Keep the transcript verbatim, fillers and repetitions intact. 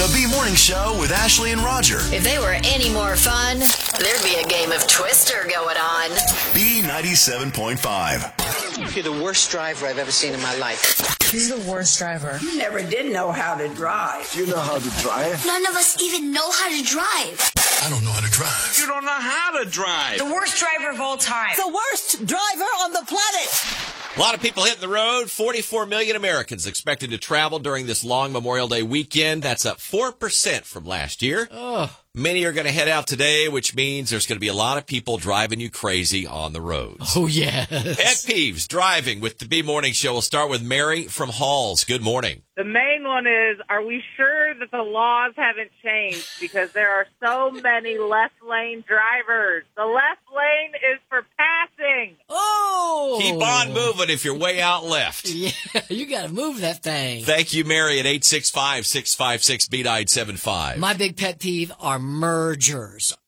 The B Morning Show with Ashley and Roger. If they were any more fun, there'd be a game of Twister going on. B ninety-seven point five. You're the worst driver I've ever seen in my life. He's the worst driver. You never did know how to drive. You know how to drive? None of us even know how to drive. I don't know how to drive. You don't know how to drive. The worst driver of all time. The worst driver on the planet. A lot of people hitting the road. forty-four million Americans expected to travel during this long Memorial Day weekend. That's up four percent from last year. Oh. Many are going to head out today, which means there's going to be a lot of people driving you crazy on the roads. Oh, yes. Pet peeves driving with the B Morning Show. We'll start with Mary from Halls. Good morning. The main one is, are we sure that the laws haven't changed? Because there are so many left lane drivers. The left lane is for passing. Oh! Keep on moving if you're way out left. Yeah, you got to move that thing. Thank you, Mary, at eight six five, six five six, B nine seven five. My big pet peeve are mergers.